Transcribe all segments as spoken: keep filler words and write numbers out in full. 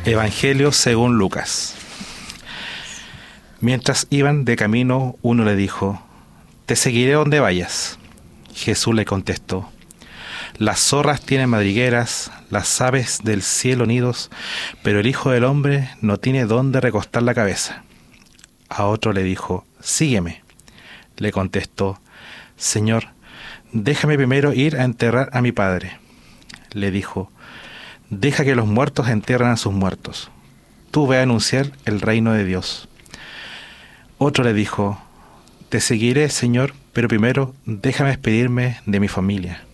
Evangelio según Lucas. Mientras iban de camino, uno le dijo: «Te seguiré donde vayas». Jesús le contestó: «Las zorras tienen madrigueras, las aves del cielo nidos, pero el Hijo del Hombre no tiene dónde recostar la cabeza». A otro le dijo: «Sígueme». Le contestó: «Señor, déjame primero ir a enterrar a mi padre». Le dijo: «Deja que los muertos entierren a sus muertos. Tú ve a anunciar el reino de Dios». Otro le dijo: «Te seguiré, Señor, pero primero déjame despedirme de mi familia».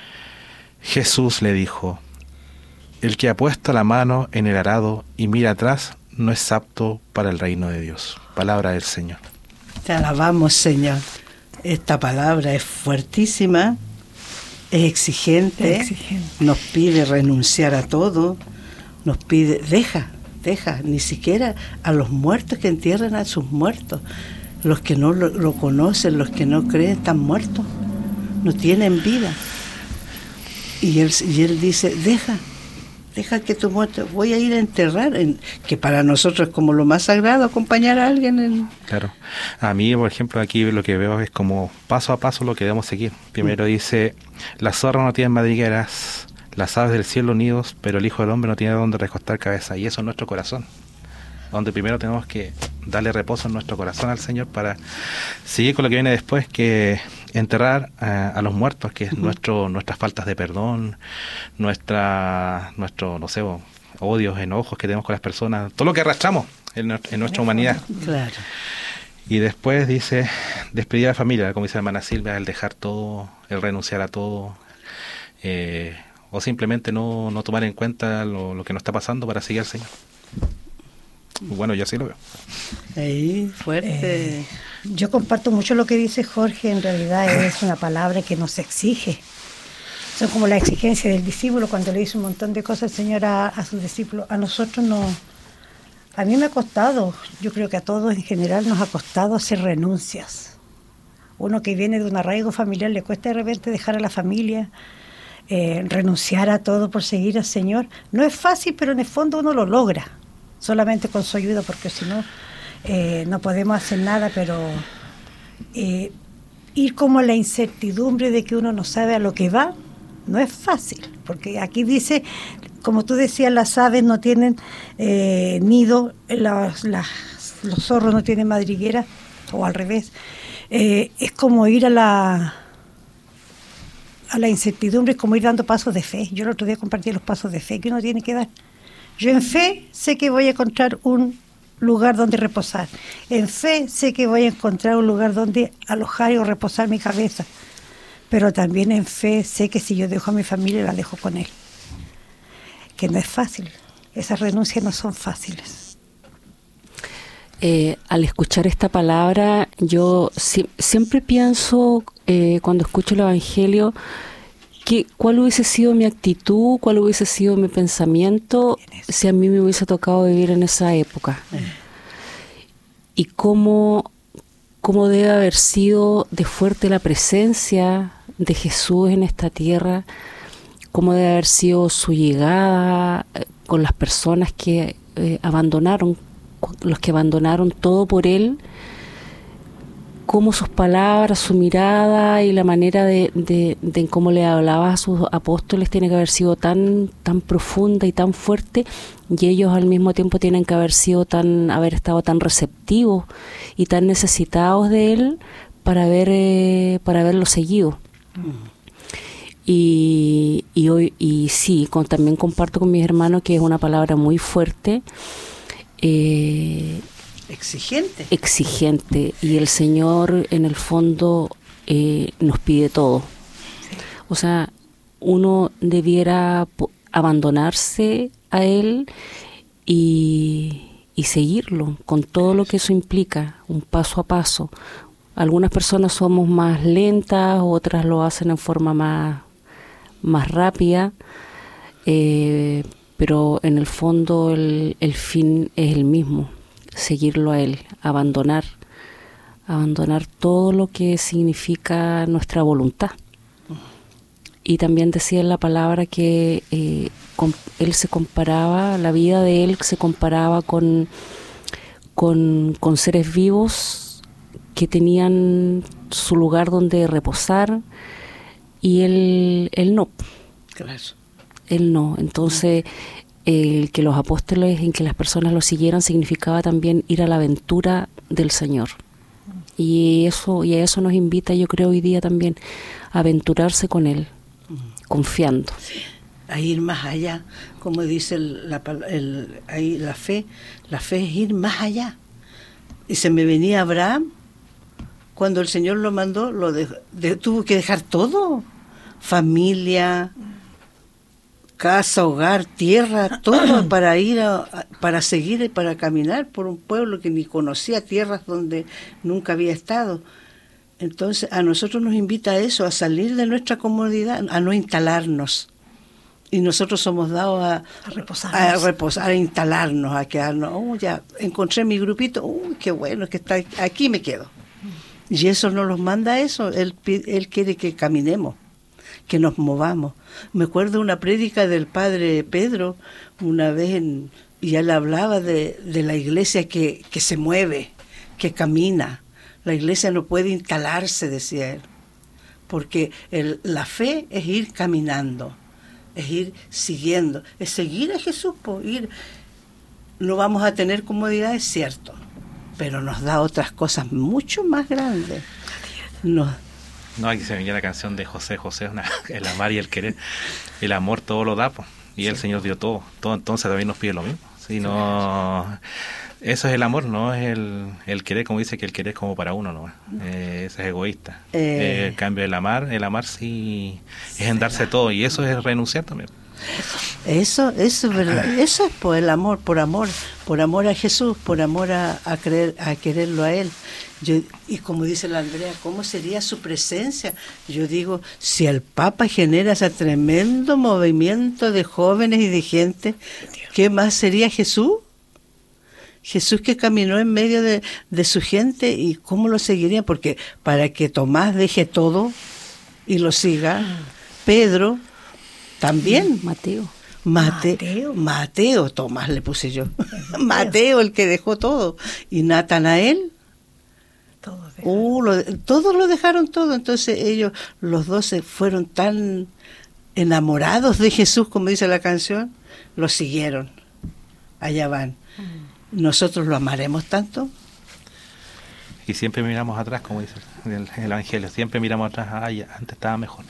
Jesús le dijo: «El que ha puesto la mano en el arado y mira atrás no es apto para el reino de Dios». Palabra del Señor. Te alabamos, Señor. Esta palabra es fuertísima, es exigente, exigente, nos pide renunciar a todo, nos pide, deja, deja, ni siquiera a los muertos que entierran a sus muertos. Los que no lo, lo conocen, los que no creen, están muertos, no tienen vida. Y él, y él dice, deja, deja que tu muerto, voy a ir a enterrar, en, que para nosotros es como lo más sagrado, acompañar a alguien. En... Claro. A mí, por ejemplo, aquí lo que veo es como paso a paso lo que debemos seguir. Primero mm. dice, las zorras no tienen madrigueras, las aves del cielo nidos, pero el Hijo del Hombre no tiene dónde recostar cabeza. Y eso es nuestro corazón, donde primero tenemos que darle reposo en nuestro corazón al Señor para seguir con lo que viene después, que enterrar uh, a los muertos, que es uh-huh. nuestro nuestras faltas de perdón, nuestra nuestro, no sé, odios, enojos que tenemos con las personas, todo lo que arrastramos en, en nuestra humanidad. Claro. Y después dice, despedir a la familia, como dice la hermana Silvia, el dejar todo, el renunciar a todo, eh, o simplemente no, no tomar en cuenta lo, lo que nos está pasando para seguir al Señor. Bueno, yo así lo veo. Ahí, fuerte. Eh, yo comparto mucho lo que dice Jorge. En realidad es una palabra que nos exige. Son como la exigencia del discípulo cuando le dice un montón de cosas el Señor a, a sus discípulos. A nosotros no. A mí me ha costado, yo creo que a todos en general nos ha costado hacer renuncias. Uno que viene de un arraigo familiar le cuesta de repente dejar a la familia, eh, renunciar a todo por seguir al Señor. No es fácil, pero en el fondo uno lo logra. Solamente con su ayuda, porque si no, eh, no podemos hacer nada, pero eh, ir como a la incertidumbre de que uno no sabe a lo que va, no es fácil, porque aquí dice, como tú decías, las aves no tienen eh, nido, las, las, los zorros no tienen madriguera, o al revés, eh, es como ir a la, a la incertidumbre, es como ir dando pasos de fe. Yo el otro día compartí los pasos de fe que uno tiene que dar. Yo en fe sé que voy a encontrar un lugar donde reposar. En fe sé que voy a encontrar un lugar donde alojar o reposar mi cabeza. Pero también en fe sé que si yo dejo a mi familia, la dejo con él. Que no es fácil. Esas renuncias no son fáciles. Eh, al escuchar esta palabra, yo si, siempre pienso, eh, cuando escucho el Evangelio, que cuál hubiese sido mi actitud, cuál hubiese sido mi pensamiento si a mí me hubiese tocado vivir en esa época. Eh. Y cómo, cómo debe haber sido de fuerte la presencia de Jesús en esta tierra, cómo debe haber sido su llegada con las personas que eh, abandonaron, los que abandonaron todo por Él, cómo sus palabras, su mirada y la manera de, de, de cómo le hablaba a sus apóstoles tiene que haber sido tan, tan profunda y tan fuerte, y ellos al mismo tiempo tienen que haber sido tan, haber estado tan receptivos y tan necesitados de Él para haber, eh, para haberlo seguido. Mm. Y, y hoy, y sí, con, también comparto con mis hermanos que es una palabra muy fuerte. Eh, Exigente. Exigente. Y el Señor, en el fondo, eh, nos pide todo. Sí. O sea, uno debiera abandonarse a Él y, y seguirlo, con todo lo que eso implica, un paso a paso. Algunas personas somos más lentas, otras lo hacen en forma más, más rápida, eh, pero en el fondo el, el fin es el mismo. Seguirlo a Él, abandonar, abandonar todo lo que significa nuestra voluntad. Y también decía en la palabra que eh, com, él se comparaba, la vida de él se comparaba con, con, con seres vivos que tenían su lugar donde reposar, y él, él no. Claro. Él no. Entonces, el que los apóstoles, en que las personas lo siguieran, significaba también ir a la aventura del Señor. Y eso, y a eso nos invita, yo creo, hoy día también, a aventurarse con Él, confiando. A ir más allá, como dice el, la, el, ahí la fe, la fe es ir más allá. Y se me venía Abraham, cuando el Señor lo mandó, lo de, de, tuvo que dejar todo, familia, casa, hogar, tierra, todo para ir a, para seguir y para caminar por un pueblo que ni conocía, tierras donde nunca había estado. Entonces a nosotros nos invita a eso, a salir de nuestra comodidad, a no instalarnos. Y nosotros somos dados a, a, reposar, a reposar, a instalarnos, a quedarnos. Oh, ya encontré mi grupito, uy, qué bueno que está aquí, me quedo. Y eso no nos manda eso, él, él quiere que caminemos, que nos movamos. Me acuerdo una prédica del padre Pedro, una vez, en, y él hablaba de, de la iglesia que, que se mueve, que camina. La iglesia no puede instalarse, decía él, porque el, la fe es ir caminando, es ir siguiendo, es seguir a Jesús, pues, ir. No vamos a tener comodidad, es cierto, pero nos da otras cosas mucho más grandes. Nos, No, aquí se venía la canción de José José, una, el amar y el querer. El amor todo lo da, pues, y sí. El Señor dio todo. Todo entonces también nos pide lo mismo. Si no, eso es el amor, no es el, el querer, como dice que el querer es como para uno, ¿no? Eh, eso es egoísta. Eh, en cambio, el amar, el amar sí es en darse todo, y eso es renunciar también. Eso, eso es verdad. Eso es por el amor, por amor, por amor a Jesús, por amor a, a creer, a quererlo a Él. Yo, y como dice la Andrea, ¿cómo sería su presencia? Yo digo, si el Papa genera ese tremendo movimiento de jóvenes y de gente, ¿qué más sería Jesús? Jesús que caminó en medio de, de su gente, ¿y cómo lo seguiría? Porque para que Tomás deje todo y lo siga, Pedro también. Mateo. Mate, Mateo. Mateo, Tomás le puse yo. Mateo, el que dejó todo. Y Natanael. Todos, uh, lo, todos lo dejaron todo. Entonces ellos, los doce, fueron tan enamorados de Jesús, como dice la canción, lo siguieron. Allá van. Mm. ¿Nosotros lo amaremos tanto? Y siempre miramos atrás, como dice el, el Evangelio, siempre miramos atrás, ay, antes estaba mejor.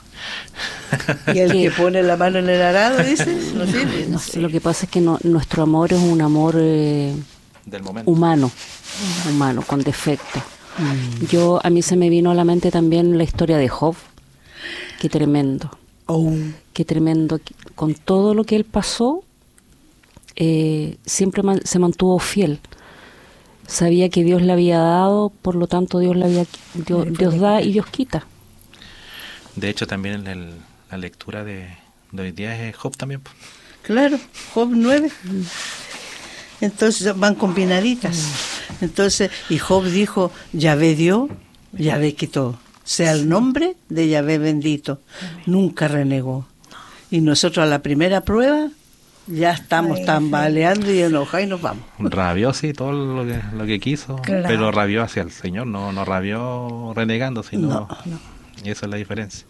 Y el que pone la mano en el arado, dice, no sirve. No sé, lo que pasa es que no, nuestro amor es un amor eh, del momento. humano, mm. humano, con defecto. Mm. Yo, a mí se me vino a la mente también la historia de Job. Qué tremendo. Oh. Qué tremendo. Con todo lo que él pasó, eh, siempre man, se mantuvo fiel. Sabía que Dios le había dado, por lo tanto Dios le había Dios, Dios da y Dios quita. De hecho, también el, la lectura de, de hoy día es Job también. Claro, Job nueve. Entonces van combinaditas. Entonces, y Job dijo, Yahvé dio, Yahvé quitó. Sea el nombre de Yahvé bendito. Nunca renegó. Y nosotros a la primera prueba ya estamos tambaleando y enojados y nos vamos. Rabió, sí, todo lo que, lo que quiso, claro. Pero rabió hacia el Señor, no, no rabió renegando, sino... No, no. Y esa es la diferencia.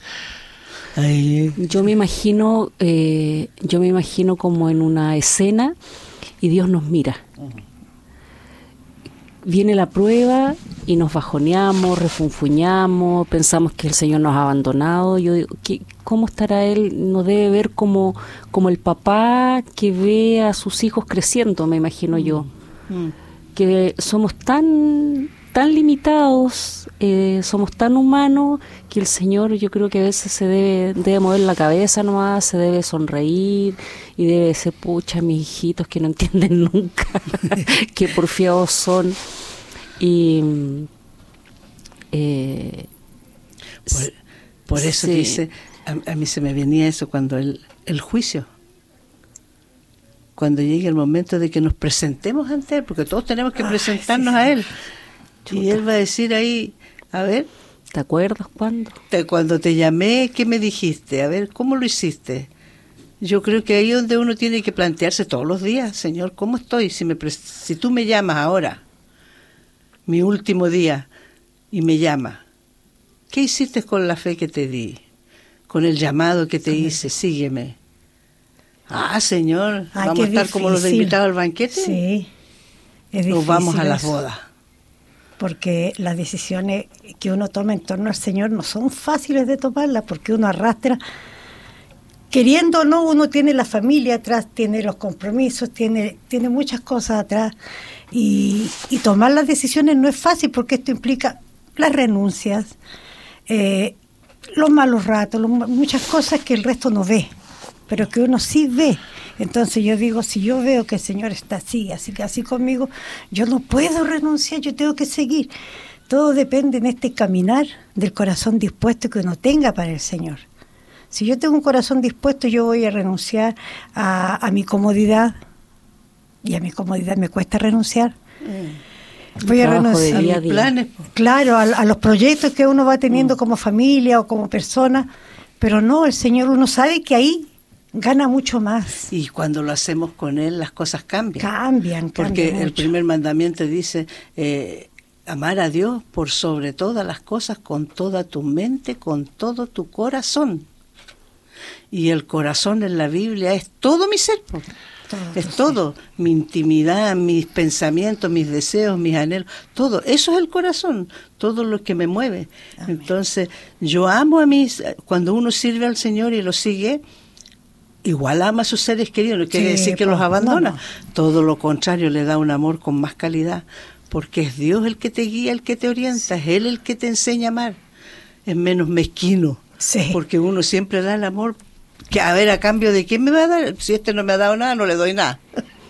Ay. Yo me imagino, eh, yo me imagino como en una escena y Dios nos mira. Uh-huh. Viene la prueba y nos bajoneamos, refunfuñamos, pensamos que el Señor nos ha abandonado. Yo digo, ¿qué, ¿cómo estará Él? Nos debe ver como, como el papá que ve a sus hijos creciendo, me imagino yo. Mm. Que somos tan, tan limitados, eh, somos tan humanos, que el Señor, yo creo que a veces se debe, debe mover la cabeza nomás, se debe sonreír y debe decir, pucha, mis hijitos que no entienden nunca, que porfiados son. Y eh, por, por eso sí. Dice, a, a mí se me venía eso cuando el, el juicio, cuando llegue el momento de que nos presentemos ante Él, porque todos tenemos que presentarnos Ay, sí, sí. a Él. Chuta. Y Él va a decir ahí, a ver, ¿te acuerdas cuándo? Te, cuando te llamé, ¿qué me dijiste? A ver, ¿cómo lo hiciste? Yo creo que ahí es donde uno tiene que plantearse todos los días, Señor, ¿cómo estoy? Si, me, si tú me llamas ahora, mi último día, y me llamas, ¿qué hiciste con la fe que te di? Con el llamado que te hice, sígueme. Ah, Señor, Ay, ¿vamos a estar difícil. como los de invitados al banquete? Sí, es difícil. ¿O vamos a las eso. bodas? Porque las decisiones que uno toma en torno al Señor no son fáciles de tomarlas, porque uno arrastra, queriendo o no, uno tiene la familia atrás, tiene los compromisos, tiene, tiene muchas cosas atrás, y, y tomar las decisiones no es fácil, porque esto implica las renuncias, eh, los malos ratos, los, muchas cosas que el resto no ve, pero que uno sí ve. Entonces yo digo, si yo veo que el Señor está así, así que así conmigo, yo no puedo renunciar, yo tengo que seguir. Todo depende en este caminar del corazón dispuesto que uno tenga para el Señor. Si yo tengo un corazón dispuesto, yo voy a renunciar a, a mi comodidad, y a mi comodidad me cuesta renunciar. Mm. Voy a renunciar a mis planes. Claro, a, a los proyectos que uno va teniendo mm. como familia o como persona, pero no, el Señor, uno sabe que ahí gana mucho más. Y cuando lo hacemos con Él, las cosas cambian. Cambian, Porque cambian el mucho. primer mandamiento dice, eh, amar a Dios por sobre todas las cosas, con toda tu mente, con todo tu corazón. Y el corazón en la Biblia es todo mi ser, todo, es sí. todo, mi intimidad, mis pensamientos, mis deseos, mis anhelos, todo, eso es el corazón, todo lo que me mueve. Amén. Entonces, yo amo a mis, cuando uno sirve al Señor y lo sigue, igual ama a sus seres queridos, no quiere sí, decir que pues, los abandona, no, no. Todo lo contrario, le da un amor con más calidad, porque es Dios el que te guía, el que te orienta, es Él el que te enseña a amar, es menos mezquino, sí. Porque uno siempre da el amor, que a ver, a cambio de quién me va a dar, si este no me ha dado nada, no le doy nada.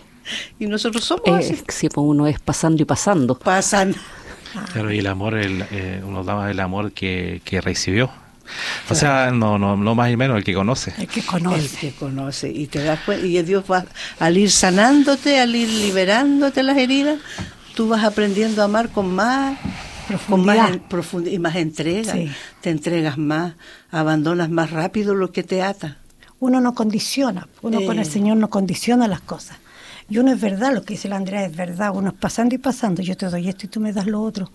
Y nosotros somos eh, así. Sí, pues uno es pasando y pasando. Pasan. Claro, y el amor, el, eh, uno da el amor que, que recibió. O claro. sea, no, no, no más y menos el que conoce. El que conoce. El que conoce. Y te das cuenta, y Dios va, al ir sanándote, al ir liberándote las heridas, tú vas aprendiendo a amar con más con más en, profundidad y más entrega. Sí. Te entregas más, abandonas más rápido lo que te ata. Uno no condiciona, uno eh. con el Señor no condiciona las cosas. Y uno es verdad, lo que dice la Andrea es verdad, uno es pasando y pasando, yo te doy esto y tú me das lo otro.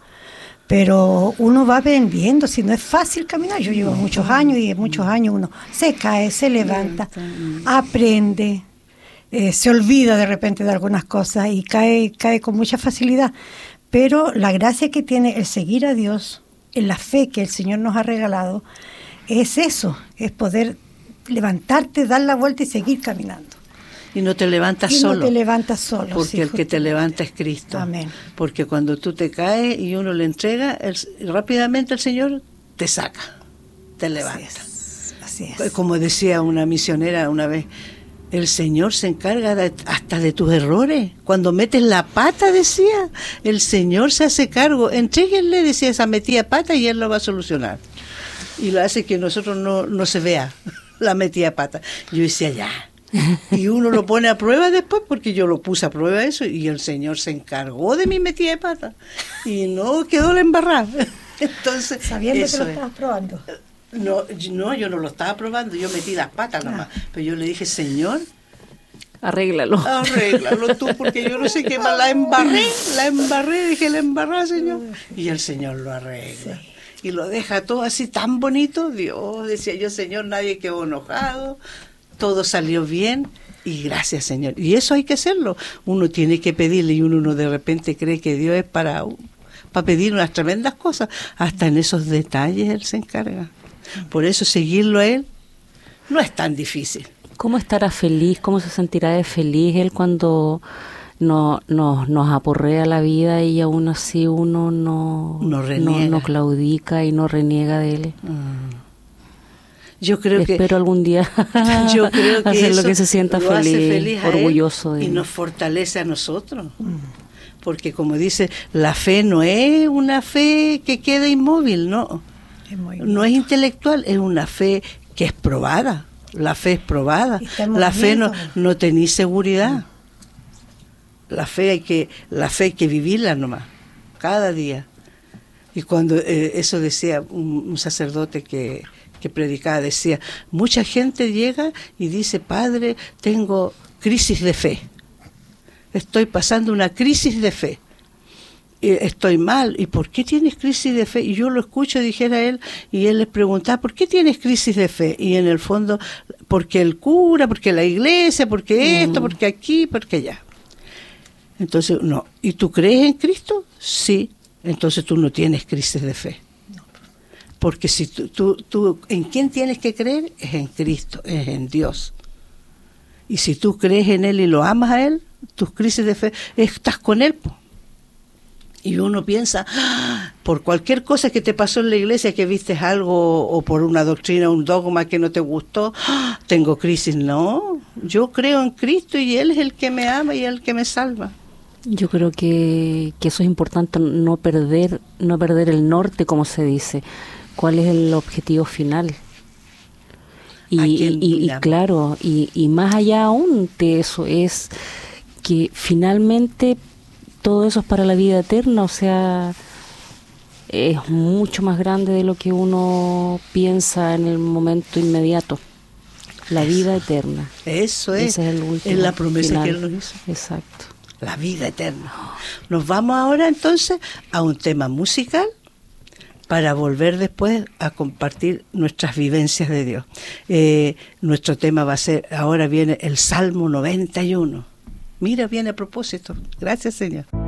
Pero uno va aprendiendo, si no es fácil caminar, yo llevo muchos años y en muchos años uno se cae, se levanta, aprende, eh, se olvida de repente de algunas cosas y cae, cae con mucha facilidad. Pero la gracia que tiene el seguir a Dios, en la fe que el Señor nos ha regalado, es eso, es poder levantarte, dar la vuelta y seguir caminando. Y no te levantas y solo. no te levantas solo. Porque sí, el que te levanta es Cristo. Amén. Porque cuando tú te caes y uno le entrega, el, rápidamente el Señor te saca, te levanta. Así es. Así es. Como decía una misionera una vez, el Señor se encarga de, hasta de tus errores. Cuando metes la pata, decía, el Señor se hace cargo. Entréguenle, decía, esa metida pata y Él lo va a solucionar. Y lo hace que nosotros no, no se vea la metida pata. Yo decía, ya. Y uno lo pone a prueba después, porque yo lo puse a prueba eso, y el Señor se encargó de mi metida de pata. Y no quedó la embarrada. Entonces, sabiendo eso que lo es. estabas probando. No, no, yo no lo estaba probando, yo metí las patas nomás. Ah. Pero yo le dije, Señor, arréglalo. Arréglalo tú, porque yo no sé qué más. La embarré, la embarré, dije, la embarré, Señor. Y el Señor lo arregla. Sí. Y lo deja todo así tan bonito. Dios, decía yo, Señor, nadie quedó enojado. Todo salió bien. Y gracias, Señor. Y eso hay que hacerlo. Uno tiene que pedirle, y uno, uno de repente cree que Dios es para, para pedir unas tremendas cosas. Hasta en esos detalles Él se encarga. Por eso seguirlo a Él no es tan difícil. ¿Cómo estará feliz? ¿Cómo se sentirá de feliz Él cuando no, no, nos aporrea la vida y aún así uno no, no, no, no claudica y no reniega de Él? Mm. Yo creo Espero que, algún día yo creo que hacer eso lo que se sienta lo feliz, hace feliz orgulloso de y Él. nos fortalece a nosotros. Mm. Porque como dice, la fe no es una fe que queda inmóvil, no. Es no es intelectual, es una fe que es probada. La fe es probada. La fe no, no tenés seguridad. La fe hay que, la fe hay que vivirla nomás, cada día. Y cuando eh, eso decía un, un sacerdote que, que predicaba, decía, mucha gente llega y dice, Padre, tengo crisis de fe. Estoy pasando una crisis de fe. Estoy mal. ¿Y por qué tienes crisis de fe? Y yo lo escucho, dijera él, y él les preguntaba, ¿por qué tienes crisis de fe? Y en el fondo, porque el cura, porque la iglesia, porque esto, mm. porque aquí, porque allá. Entonces, no. ¿Y tú crees en Cristo? Sí. Entonces tú no tienes crisis de fe. Porque si tú, tú, tú, ¿en quién tienes que creer? Es en Cristo, es en Dios. Y si tú crees en Él y lo amas a Él, tus crisis de fe, estás con Él, po. Y uno piensa, ¡ah! Por cualquier cosa que te pasó en la iglesia, que viste algo, o por una doctrina, un dogma que no te gustó, ¡ah! Tengo crisis. No, yo creo en Cristo y Él es el que me ama y el que me salva. Yo creo que, que eso es importante, no perder, no perder el norte, como se dice. ¿Cuál es el objetivo final? Y, y, y, y claro, y, y más allá aún de eso, es que finalmente todo eso es para la vida eterna, o sea, es mucho más grande de lo que uno piensa en el momento inmediato. La vida eterna. Eso es, Ese es, el último es la promesa final. que Él nos hizo. Exacto. La vida eterna. Nos vamos ahora entonces a un tema musical para volver después a compartir nuestras vivencias de Dios. Eh, nuestro tema va a ser, ahora viene el Salmo noventa y uno. Mira, viene a propósito. Gracias, Señor.